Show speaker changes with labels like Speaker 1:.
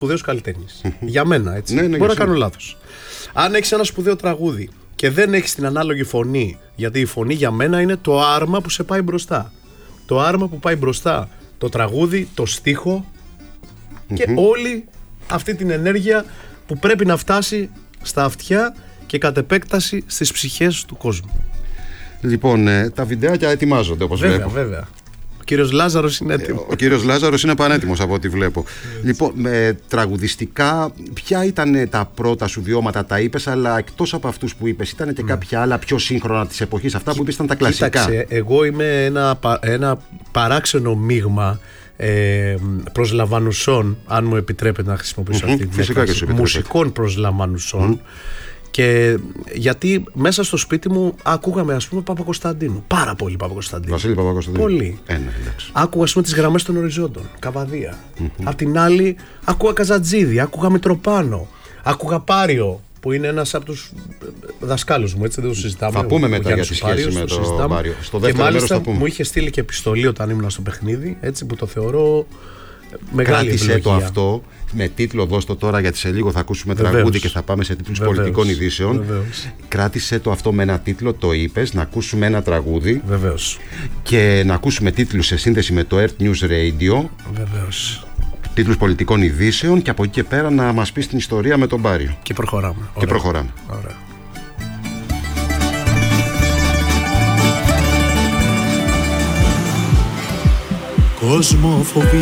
Speaker 1: σπουδαίος καλλιτέχνης. Για μένα, έτσι.
Speaker 2: Ναι,
Speaker 1: μπορώ να κάνω λάθος. Αν έχεις ένα σπουδαίο τραγούδι και δεν έχεις την ανάλογη φωνή, γιατί η φωνή για μένα είναι το άρμα που σε πάει μπροστά. Το άρμα που πάει μπροστά. Το τραγούδι, το στίχο και όλη αυτή την ενέργεια που πρέπει να φτάσει στα αυτιά και κατ' επέκταση στις ψυχές του κόσμου.
Speaker 2: Λοιπόν, τα βιντεάκια ετοιμάζονται, όπως βλέπω.
Speaker 1: Βέβαια. Ο κύριος Λάζαρος είναι έτοιμος.
Speaker 2: Ο κύριος Λάζαρος είναι πανέτοιμος από ό,τι βλέπω. Λοιπόν, τραγουδιστικά, ποια ήταν τα πρώτα σου βιώματα, τα είπες, αλλά εκτός από αυτούς που είπες, ήταν και κάποια άλλα πιο σύγχρονα της εποχής? Αυτά που είπες ήταν τα κλασικά.
Speaker 1: Κοίταξε, εγώ είμαι ένα παράξενο μείγμα προσλαμβανουσών, αν μου επιτρέπετε να χρησιμοποιήσω αυτή την έκφραση, μουσικών προσλαμβανουσών. Και γιατί μέσα στο σπίτι μου άκουγαμε, ας πούμε, Παπακοσταντίνου. Πάρα πολύ Παπακοσταντίνου.
Speaker 2: Βασίλη Παπακοσταντίνου.
Speaker 1: Πολύ. Άκουγα, ας πούμε, τις γραμμές των οριζόντων. Καβαδία. Απ' την άλλη, άκουγα Καζατζίδη, άκουγα Μητροπάνο, άκουγα Πάριο, που είναι ένας από τους δασκάλους μου, έτσι δεν το συζητάμε.
Speaker 2: Θα πούμε μετά για τη σχέση με τον Πάριο. Στο δεύτερο μέρος θα πούμε.
Speaker 1: Μου είχε στείλει και επιστολή όταν ήμουν στο παιχνίδι, έτσι, που το θεωρώ μεγάλη
Speaker 2: κράτησε
Speaker 1: ευλογία.
Speaker 2: το αυτό με τίτλο, δώσ' το τώρα, γιατί σε λίγο θα ακούσουμε τραγούδι και θα πάμε σε τίτλους πολιτικών ειδήσεων.
Speaker 1: Βεβαίως.
Speaker 2: Κράτησε το αυτό με ένα τίτλο, το είπες, να ακούσουμε ένα τραγούδι.
Speaker 1: Βεβαίως.
Speaker 2: Και να ακούσουμε τίτλους σε σύνδεση με το Earth News Radio.
Speaker 1: Βεβαίως.
Speaker 2: Τίτλους πολιτικών ειδήσεων, και από εκεί και πέρα να μας πεις την ιστορία με τον Πάριο.
Speaker 1: Και προχωράμε. Ωραία.
Speaker 3: Κόσμο φοβεί